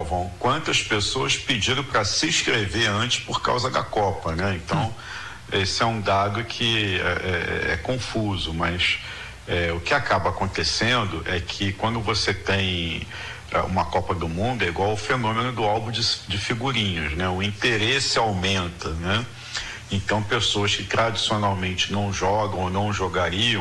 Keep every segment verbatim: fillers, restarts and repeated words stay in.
Galvão, quantas pessoas pediram para se inscrever antes por causa da Copa, né? Então, hum. esse é um dado que é, é, é confuso, mas é, o que acaba acontecendo é que quando você tem uma Copa do Mundo, é igual o fenômeno do álbum de, de figurinhas, né? O interesse aumenta, né? Então, pessoas que tradicionalmente não jogam ou não jogariam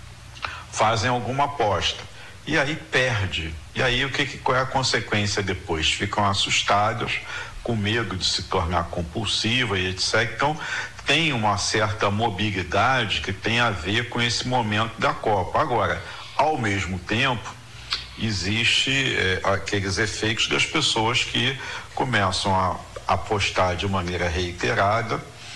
fazem alguma aposta e aí perde. E aí o que, qual é a consequência depois? Ficam assustadas, com medo de se tornar compulsiva e etcétera. Então, tem uma certa mobilidade que tem a ver com esse momento da Copa. Agora, ao mesmo tempo, existe é, aqueles efeitos das pessoas que começam a apostar de maneira reiterada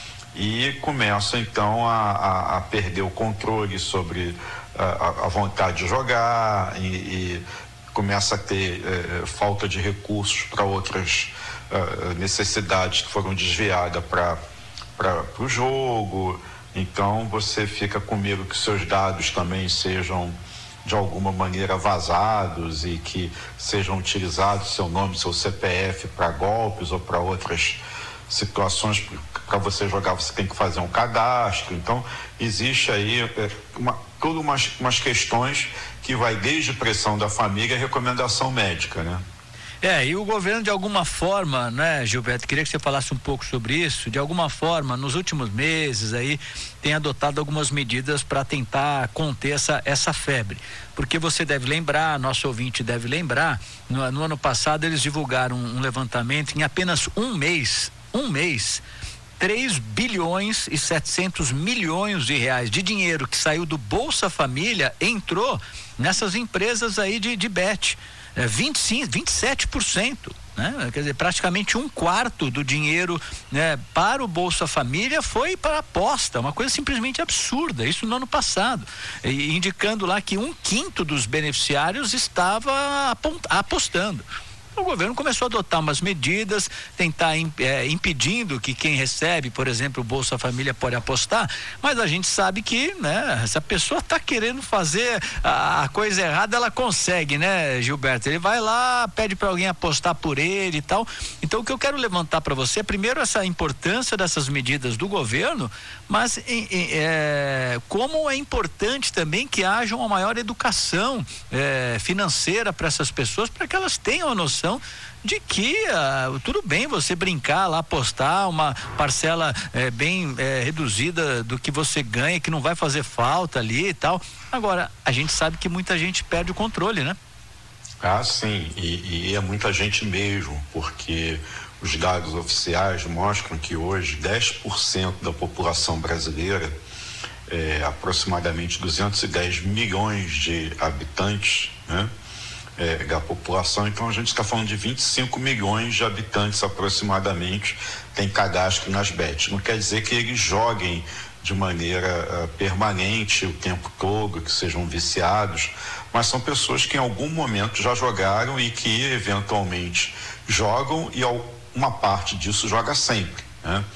e começam então a, a, a perder o controle sobre a, a vontade de jogar e, e começa a ter é, falta de recursos para outras é, necessidades que foram desviadas para para o jogo. Então você fica com medo que seus dados também sejam de alguma maneira vazados e que sejam utilizados seu nome, seu C P F para golpes ou para outras situações. Para você jogar você tem que fazer um cadastro. Então existe aí é, uma, todas umas, umas questões que vai desde pressão da família a recomendação médica, né? É, e o governo de alguma forma, né, Gilberto, queria que você falasse um pouco sobre isso, de alguma forma, nos últimos meses aí, tem adotado algumas medidas para tentar conter essa, essa febre, porque você deve lembrar, nosso ouvinte deve lembrar, no, no ano passado eles divulgaram um, um levantamento, em apenas um mês, um mês, três bilhões e setecentos milhões de reais de dinheiro que saiu do Bolsa Família entrou nessas empresas aí de, de bet. É, vinte e cinco, vinte e sete por cento, né? Quer dizer, praticamente um quarto do dinheiro, né, para o Bolsa Família foi para aposta, uma coisa simplesmente absurda, isso no ano passado, e, indicando lá que um quinto dos beneficiários estava apostando. O governo começou a adotar umas medidas, tentar é, impedindo que quem recebe, por exemplo, o Bolsa Família pode apostar, mas a gente sabe que, né, se a pessoa está querendo fazer a, a coisa errada, ela consegue, né, Gilberto? Ele vai lá, pede para alguém apostar por ele e tal. Então, o que eu quero levantar para você é, primeiro, essa importância dessas medidas do governo, mas em, em, é, como é importante também que haja uma maior educação é, financeira para essas pessoas, para que elas tenham a noção de que uh, tudo bem você brincar lá, apostar uma parcela eh, bem eh, reduzida do que você ganha, que não vai fazer falta ali e tal. Agora, a gente sabe que muita gente perde o controle, né? Ah, sim, e, e é muita gente mesmo, porque os dados oficiais mostram que hoje dez por cento da população brasileira, é, aproximadamente duzentos e dez milhões de habitantes, né? É, da população, então a gente está falando de vinte e cinco milhões de habitantes aproximadamente tem cadastro nas bets. Não quer dizer que eles joguem de maneira uh, permanente o tempo todo, que sejam viciados, mas são pessoas que em algum momento já jogaram e que eventualmente jogam e uma parte disso joga sempre, né?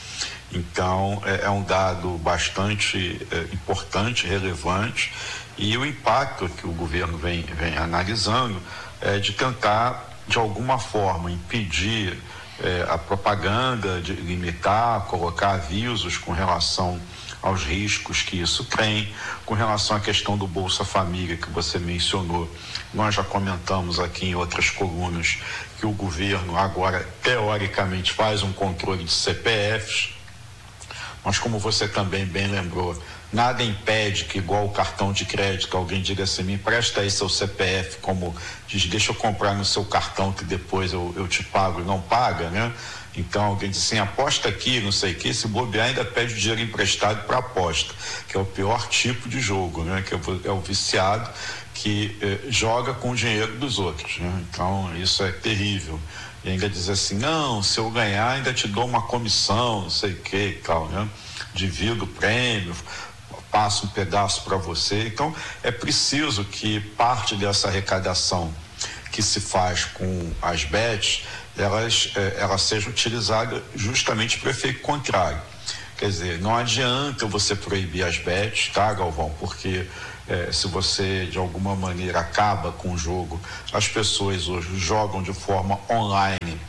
Então é, é um dado bastante é, importante, relevante, e o impacto que o governo vem, vem analisando é de tentar, de alguma forma, impedir é, a propaganda, de limitar, colocar avisos com relação aos riscos que isso tem, com relação à questão do Bolsa Família que você mencionou. Nós já comentamos aqui em outras colunas que o governo agora, teoricamente, faz um controle de C P Fs, mas como você também bem lembrou, nada impede que, igual o cartão de crédito, alguém diga assim, me empresta aí seu C P F, como diz, deixa eu comprar no seu cartão que depois eu, eu te pago, e não paga, né? Então alguém diz assim, aposta aqui, não sei o que, se bobear ainda pede o dinheiro emprestado para aposta, que é o pior tipo de jogo, né? Que é o viciado que eh, joga com o dinheiro dos outros, né? Então isso é terrível. E ainda diz assim, não, se eu ganhar ainda te dou uma comissão, não sei o que e tal, né? Divido o prêmio, passo um pedaço para você. Então é preciso que parte dessa arrecadação que se faz com as bets, elas, eh, elas sejam utilizadas justamente para efeito contrário. Quer dizer, não adianta você proibir as bets, tá, Galvão? Porque eh, se você de alguma maneira acaba com o jogo, as pessoas hoje jogam de forma online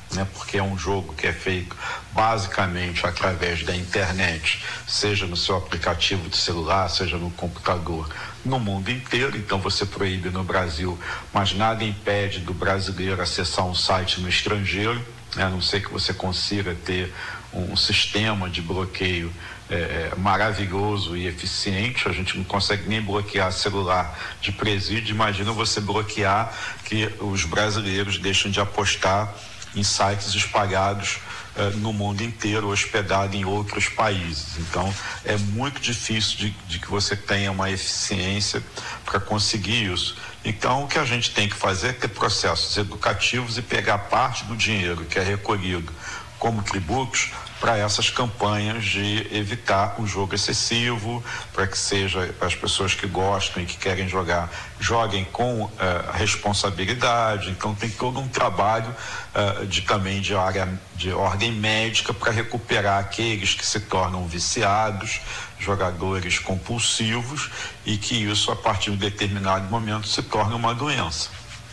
né? Porque é um jogo que é feito basicamente através da internet, seja no seu aplicativo de celular, seja no computador, no mundo inteiro. Então você proíbe no Brasil, mas nada impede do brasileiro acessar um site no estrangeiro, né? A não ser que você consiga ter um sistema de bloqueio é, maravilhoso e eficiente. A gente não consegue nem bloquear celular de presídio. Imagina você bloquear que os brasileiros deixem de apostar em sites espalhados uh, no mundo inteiro, hospedado em outros países. Então é muito difícil de, de que você tenha uma eficiência para conseguir isso. Então o que a gente tem que fazer é ter processos educativos e pegar parte do dinheiro que é recolhido como tributos para essas campanhas de evitar o jogo excessivo, para que seja as pessoas que gostam e que querem jogar, joguem com uh, responsabilidade. Então tem todo um trabalho uh, de também de área de ordem médica para recuperar aqueles que se tornam viciados, jogadores compulsivos, e que isso a partir de um determinado momento se torna uma doença.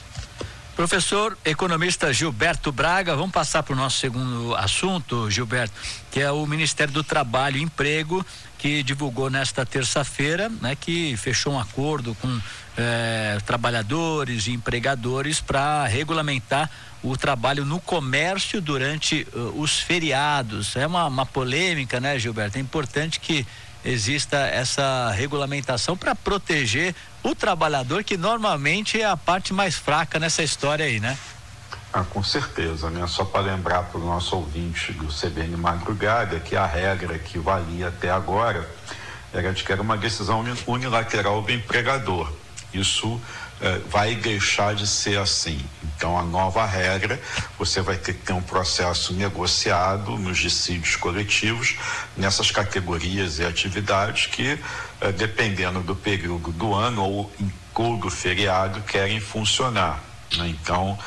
Professor economista Gilberto Braga, vamos passar para o nosso segundo assunto, Gilberto, que é o Ministério do Trabalho e Emprego, que divulgou nesta terça-feira, né, que fechou um acordo com eh, trabalhadores e empregadores para regulamentar o trabalho no comércio durante uh, os feriados. É uma, uma polêmica, né, Gilberto? É importante que exista essa regulamentação para proteger o trabalhador, que normalmente é a parte mais fraca nessa história aí, né? Ah, com certeza, né? Só para lembrar para o nosso ouvinte do C B N Madrugada que a regra que valia até agora era de que era uma decisão unilateral do empregador. Isso eh, vai deixar de ser assim. Então, a nova regra, você vai ter que ter um processo negociado nos dissídios coletivos nessas categorias e atividades que, eh, dependendo do período do ano ou em todo feriado, querem funcionar, né? Então,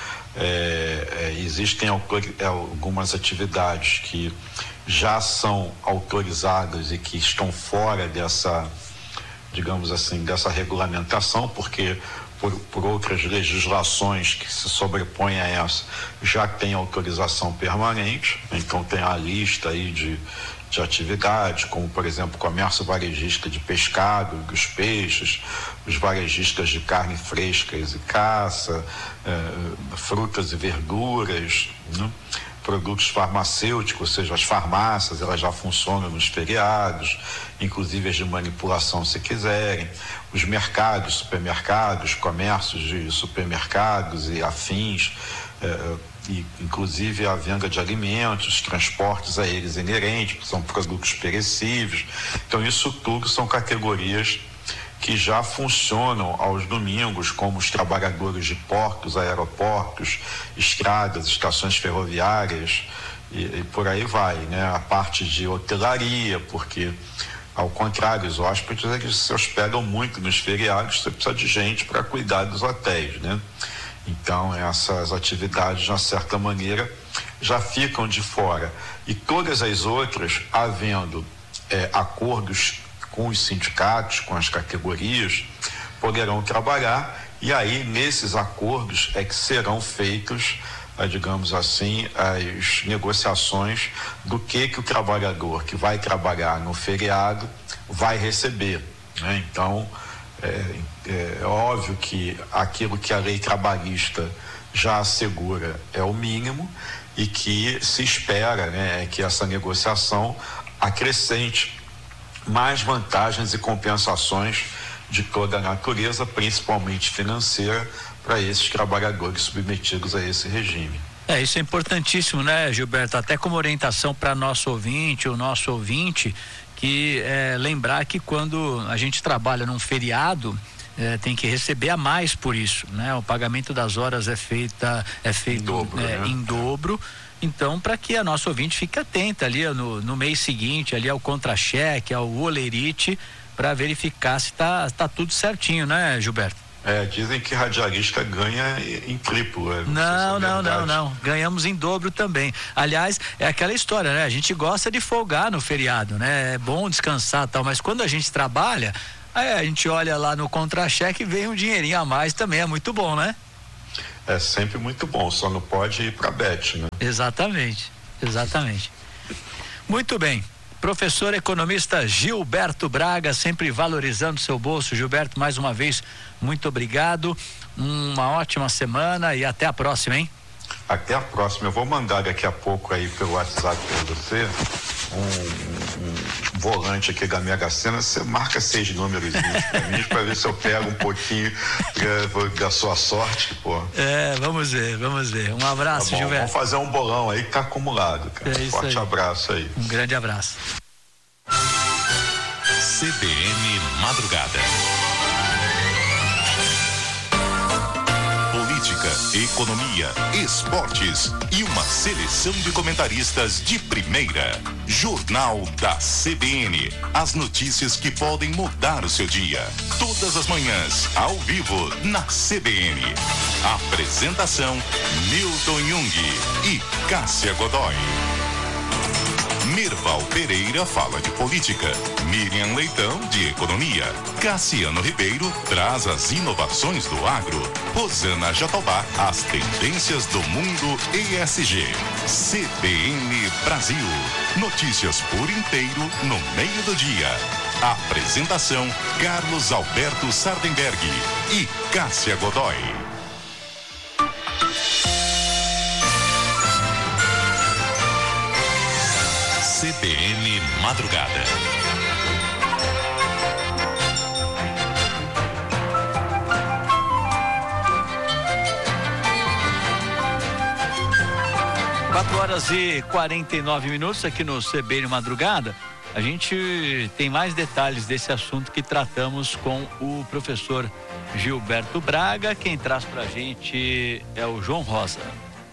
eh, eh, existem autor- algumas atividades que já são autorizadas e que estão fora dessa, digamos assim, dessa regulamentação, porque Por, por outras legislações que se sobrepõem a essa, já tem autorização permanente. Então tem a lista aí de, de atividades, como por exemplo, comércio varejista de pescado, dos peixes, os varejistas de carne frescas e caça, eh, frutas e verduras, né? Produtos farmacêuticos, ou seja, as farmácias, elas já funcionam nos feriados, inclusive as de manipulação, se quiserem. Os mercados, supermercados, comércios de supermercados e afins, eh, e inclusive a venda de alimentos, transportes a eles inerentes, que são produtos perecíveis. Então, isso tudo são categorias que já funcionam aos domingos, como os trabalhadores de portos, aeroportos, estradas, estações ferroviárias e, e por aí vai, né? A parte de hotelaria, porque ao contrário, os hóspedes eles se hospedam muito nos feriados, você precisa de gente para cuidar dos hotéis, né? Então essas atividades, de uma certa maneira, já ficam de fora. E todas as outras, havendo eh, acordos com os sindicatos, com as categorias, poderão trabalhar, e aí nesses acordos é que serão feitos, eh, digamos assim, as negociações do que que o trabalhador que vai trabalhar no feriado vai receber, né? Então é, é óbvio que aquilo que a lei trabalhista já assegura é o mínimo, e que se espera, né, que essa negociação acrescente mais vantagens e compensações de toda a natureza, principalmente financeira, para esses trabalhadores submetidos a esse regime. É, isso é importantíssimo, né, Gilberto? Até como orientação para nosso ouvinte, o nosso ouvinte, que é, lembrar que quando a gente trabalha num feriado, é, tem que receber a mais por isso, né? O pagamento das horas é feita, é feito em dobro, é, né? em dobro. Então, para que a nossa ouvinte fique atenta ali no, no mês seguinte, ali ao contra-cheque, ao olerite, para verificar se tá, tá tudo certinho, né, Gilberto? É, dizem que radialista ganha em triplo. É, não, se é não, não, não. Ganhamos em dobro também. Aliás, é aquela história, né? A gente gosta de folgar no feriado, né? É bom descansar e tal, mas quando a gente trabalha, aí a gente olha lá no contra-cheque e vem um dinheirinho a mais também, é muito bom, né? é sempre muito bom, só não pode ir para bet, né? Exatamente, exatamente. Muito bem. Professor economista Gilberto Braga, sempre valorizando seu bolso. Gilberto, mais uma vez, muito obrigado. Uma ótima semana e até a próxima, hein? Até a próxima. Eu vou mandar daqui a pouco aí pelo WhatsApp para você um, um, um volante aqui da Mega Sena. Você marca seis números para mim, para ver se eu pego um pouquinho pra, da sua sorte, pô. É, vamos ver, vamos ver. Um abraço, tá bom, Gilberto. Vamos fazer um bolão aí que tá acumulado, cara. É isso. Forte aí. Abraço aí. Um grande abraço. C B N Madrugada. Política, economia, esportes e uma seleção de comentaristas de primeira. Jornal da C B N. As notícias que podem mudar o seu dia. Todas as manhãs, ao vivo, na C B N. Apresentação: Milton Jung e Cássia Godoy. Mirval Pereira fala de política, Miriam Leitão de economia, Cassiano Ribeiro traz as inovações do agro, Rosana Jatobá as tendências do mundo E S G. C B N Brasil, notícias por inteiro no meio do dia. Apresentação: Carlos Alberto Sardenberg e Cássia Godoy. C B N Madrugada. Quatro horas e quarenta e nove minutos aqui no C B N Madrugada. A gente tem mais detalhes desse assunto que tratamos com o professor Gilberto Braga. Quem traz pra gente é o João Rosa.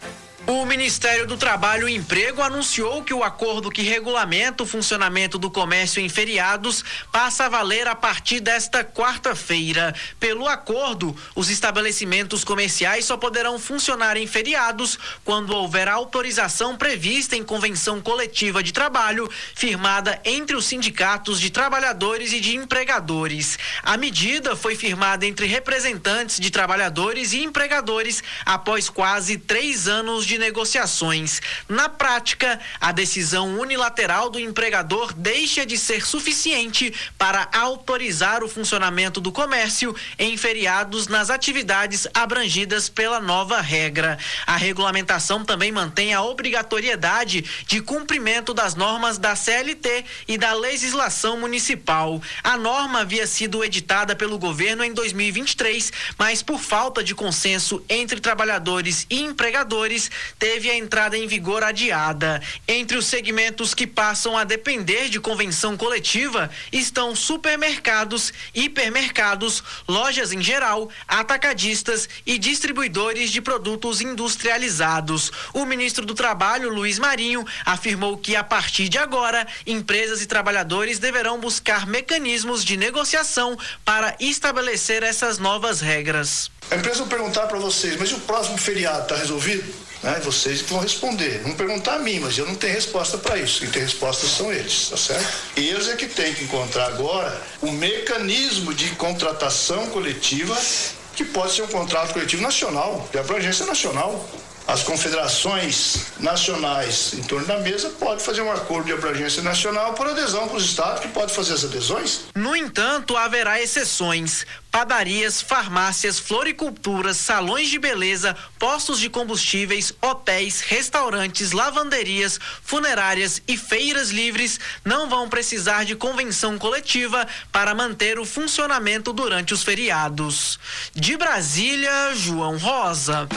O Ministério do Trabalho e Emprego anunciou que o acordo que regulamenta o funcionamento do comércio em feriados passa a valer a partir desta quarta-feira. Pelo acordo, os estabelecimentos comerciais só poderão funcionar em feriados quando houver autorização prevista em convenção coletiva de trabalho firmada entre os sindicatos de trabalhadores e de empregadores. A medida foi firmada entre representantes de trabalhadores e empregadores após quase três anos de negociações. Na prática, a decisão unilateral do empregador deixa de ser suficiente para autorizar o funcionamento do comércio em feriados nas atividades abrangidas pela nova regra. A regulamentação também mantém a obrigatoriedade de cumprimento das normas da C L T e da legislação municipal. A norma havia sido editada pelo governo em dois mil e vinte e três, mas por falta de consenso entre trabalhadores e empregadores, teve a entrada em vigor adiada. Entre os segmentos que passam a depender de convenção coletiva estão supermercados, hipermercados, lojas em geral, atacadistas e distribuidores de produtos industrializados. O ministro do Trabalho, Luiz Marinho, afirmou que a partir de agora, empresas e trabalhadores deverão buscar mecanismos de negociação para estabelecer essas novas regras. A empresa vai perguntar para vocês, mas e o próximo feriado está resolvido? Né? Vocês vão responder. Vão perguntar a mim, mas eu não tenho resposta para isso. Quem tem resposta são eles, tá certo? Eles é que têm que encontrar agora o mecanismo de contratação coletiva, que pode ser um contrato coletivo nacional, de abrangência nacional. As confederações nacionais em torno da mesa podem fazer um acordo de abrangência nacional por adesão para os estados que podem fazer as adesões. No entanto, haverá exceções. Padarias, farmácias, floriculturas, salões de beleza, postos de combustíveis, hotéis, restaurantes, lavanderias, funerárias e feiras livres não vão precisar de convenção coletiva para manter o funcionamento durante os feriados. De Brasília, João Rosa.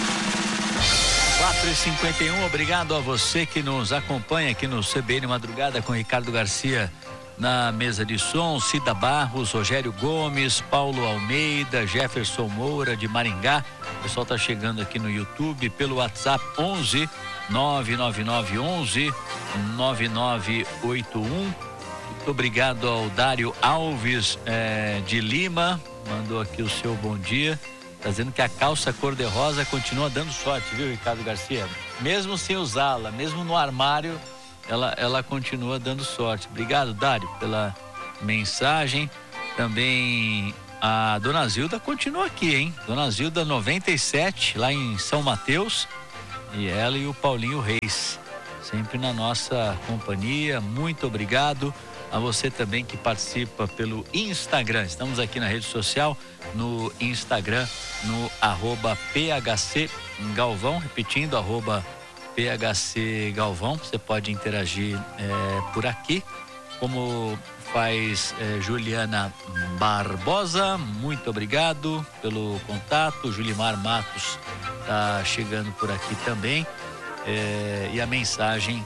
quatro e cinquenta e um, obrigado a você que nos acompanha aqui no C B N Madrugada com Ricardo Garcia na mesa de som, Cida Barros, Rogério Gomes, Paulo Almeida, Jefferson Moura de Maringá. O pessoal tá chegando aqui no YouTube pelo WhatsApp onze nove nove nove onze nove nove oito um. Muito obrigado ao Dário Alves eh, de Lima, mandou aqui o seu bom dia. Tá dizendo que a calça cor-de-rosa continua dando sorte, viu, Ricardo Garcia? Mesmo sem usá-la, mesmo no armário, ela, ela continua dando sorte. Obrigado, Dário, pela mensagem. Também a Dona Zilda continua aqui, hein? Dona Zilda noventa e sete, lá em São Mateus, e ela e o Paulinho Reis, sempre na nossa companhia. Muito obrigado a você também que participa pelo Instagram. Estamos aqui na rede social, no Instagram, no arroba P H C Galvão, repetindo, arroba P H C Galvão. Você pode interagir é, por aqui, como faz é, Juliana Barbosa. Muito obrigado pelo contato. Julimar Matos está chegando por aqui também. É, e a mensagem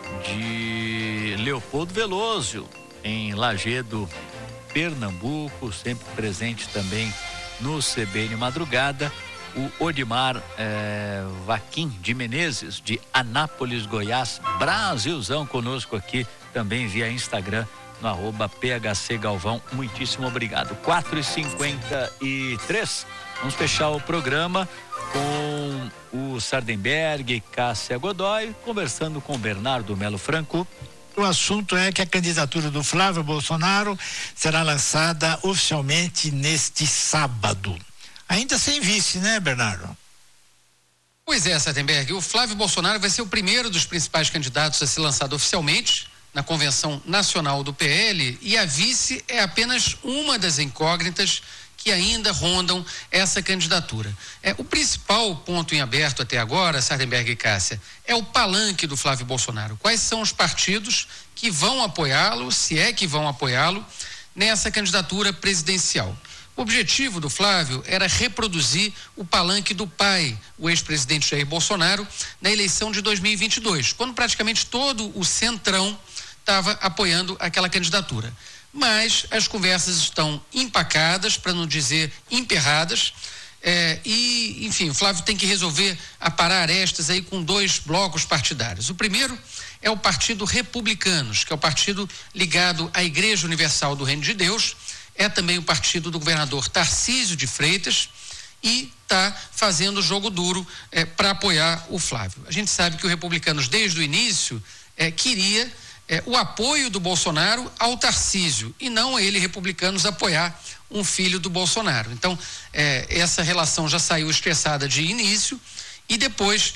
de Leopoldo Veloso, em Lagedo, Pernambuco, sempre presente também no C B N Madrugada. O Odimar é, Vaquim de Menezes, de Anápolis, Goiás, Brasilzão, conosco aqui também via Instagram, no arroba P H C Galvão. Muitíssimo obrigado. quatro e cinquenta e três. Vamos fechar o programa com o Sardenberg, Cássia Godoy, conversando com Bernardo Melo Franco. O assunto é que a candidatura do Flávio Bolsonaro será lançada oficialmente neste sábado. Ainda sem vice, né, Bernardo? Pois é, Sardenberg. O Flávio Bolsonaro vai ser o primeiro dos principais candidatos a ser lançado oficialmente na Convenção Nacional do P L, e a vice é apenas uma das incógnitas que ainda rondam essa candidatura. É, o principal ponto em aberto até agora, Sardenberg e Cássia, é o palanque do Flávio Bolsonaro. Quais são os partidos que vão apoiá-lo, se é que vão apoiá-lo, nessa candidatura presidencial? O objetivo do Flávio era reproduzir o palanque do pai, o ex-presidente Jair Bolsonaro, na eleição de dois mil e vinte e dois, quando praticamente todo o centrão estava apoiando aquela candidatura. Mas as conversas estão empacadas, para não dizer emperradas, é, e, enfim, o Flávio tem que resolver aparar arestas aí com dois blocos partidários. O primeiro é o Partido Republicanos, que é o partido ligado à Igreja Universal do Reino de Deus, é também o partido do governador Tarcísio de Freitas, e está fazendo jogo duro é, para apoiar o Flávio. A gente sabe que o Republicanos, desde o início, é, queria É, o apoio do Bolsonaro ao Tarcísio, e não ele, Republicanos, apoiar um filho do Bolsonaro. Então, é, essa relação já saiu estressada de início, e depois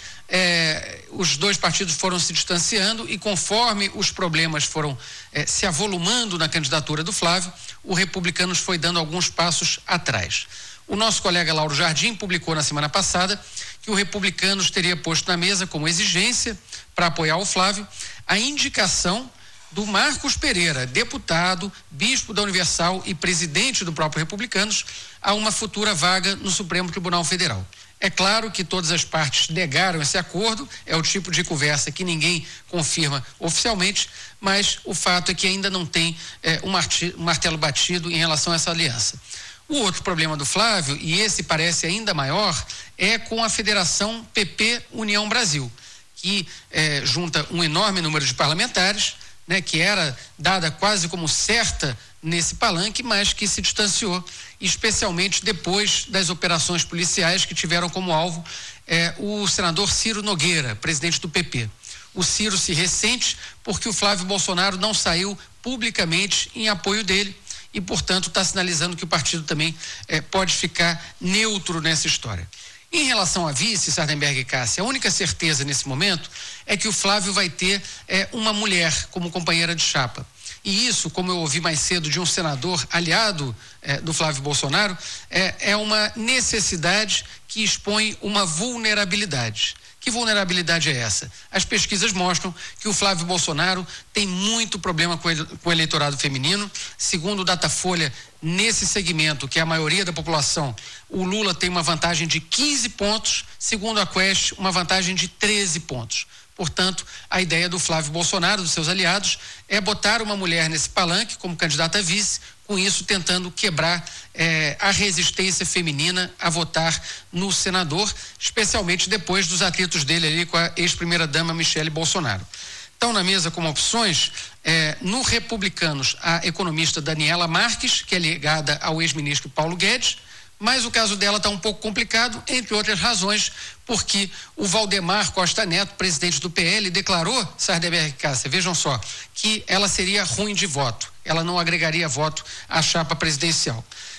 é, os dois partidos foram se distanciando, e conforme os problemas foram é, se avolumando na candidatura do Flávio, o Republicanos foi dando alguns passos atrás. O nosso colega Lauro Jardim publicou na semana passada que o Republicanos teria posto na mesa como exigência para apoiar o Flávio a indicação do Marcos Pereira, deputado, bispo da Universal e presidente do próprio Republicanos, a uma futura vaga no Supremo Tribunal Federal. É claro que todas as partes negaram esse acordo, é o tipo de conversa que ninguém confirma oficialmente, mas o fato é que ainda não tem é, um, marti- um martelo batido em relação a essa aliança. O outro problema do Flávio, e esse parece ainda maior, é com a Federação P P União Brasil, que eh, junta um enorme número de parlamentares, né, que era dada quase como certa nesse palanque, mas que se distanciou, especialmente depois das operações policiais que tiveram como alvo eh, o senador Ciro Nogueira, presidente do P P. O Ciro se ressente porque o Flávio Bolsonaro não saiu publicamente em apoio dele, e, portanto, está sinalizando que o partido também eh, pode ficar neutro nessa história. Em relação a vice, Sardenberg e Cássia, a única certeza nesse momento é que o Flávio vai ter eh, uma mulher como companheira de chapa. E isso, como eu ouvi mais cedo de um senador aliado eh, do Flávio Bolsonaro, eh, é uma necessidade que expõe uma vulnerabilidade. Que vulnerabilidade é essa? As pesquisas mostram que o Flávio Bolsonaro tem muito problema com, ele, com o eleitorado feminino. Segundo o Datafolha, nesse segmento, que é a maioria da população, o Lula tem uma vantagem de quinze pontos, segundo a Quest, uma vantagem de treze pontos. Portanto, a ideia do Flávio Bolsonaro, dos seus aliados, é botar uma mulher nesse palanque como candidata a vice, com isso tentando quebrar eh, a resistência feminina a votar no senador, especialmente depois dos atritos dele ali com a ex-primeira-dama Michele Bolsonaro. Estão na mesa como opções, eh, no Republicanos, a economista Daniela Marques, que é ligada ao ex-ministro Paulo Guedes, mas o caso dela está um pouco complicado, entre outras razões, porque o Valdemar Costa Neto, presidente do P L, declarou, Sardenberg e Cássia, vejam só, que ela seria ruim de voto, ela não agregaria voto à chapa presidencial.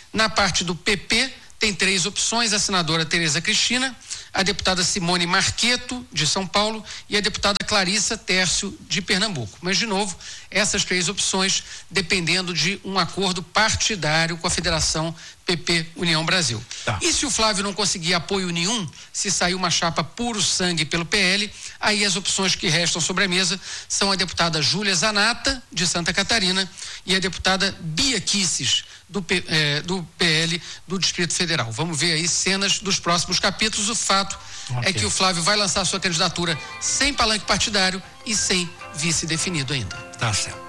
Na parte do P P, tem três opções: a senadora Tereza Cristina, a deputada Simone Marqueto, de São Paulo, e a deputada Clarissa Tércio, de Pernambuco. Mas, de novo, essas três opções dependendo de um acordo partidário com a Federação P P União Brasil. Tá. E se o Flávio não conseguir apoio nenhum, se sair uma chapa puro sangue pelo P L, aí as opções que restam sobre a mesa são a deputada Júlia Zanata, de Santa Catarina, e a deputada Bia Kisses, do, P, eh, do P L do Distrito Federal. Vamos ver aí cenas dos próximos capítulos. O fato okay. é que o Flávio vai lançar sua candidatura sem palanque partidário e sem vice definido ainda. Tá certo.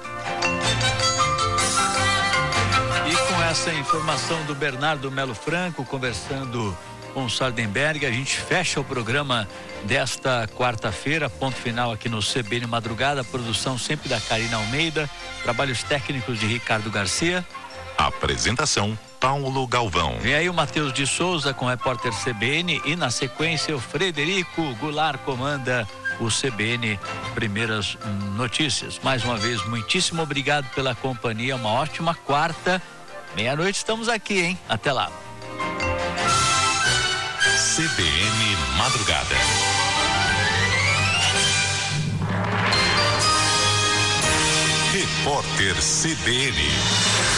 E com essa informação do Bernardo Melo Franco, conversando com o Sardenberg, a gente fecha o programa desta quarta-feira, ponto final aqui no C B N Madrugada, produção sempre da Karina Almeida, trabalhos técnicos de Ricardo Garcia. Apresentação, Paulo Galvão. Vem aí o Matheus de Souza com o repórter C B N e na sequência o Frederico Goulart comanda o C B N Primeiras Notícias. Mais uma vez, muitíssimo obrigado pela companhia, uma ótima quarta, meia-noite estamos aqui, hein? Até lá. C B N Madrugada. Repórter C B N.